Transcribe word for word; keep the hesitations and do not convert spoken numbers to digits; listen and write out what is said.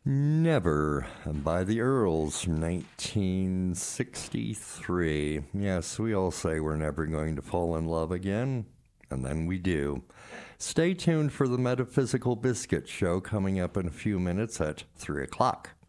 Never by the Earls from nineteen sixty-three. Yes, we all say we're never going to fall in love again, and then we do. Stay tuned for the Metaphysical Biscuit Show coming up in a few minutes at three o'clock.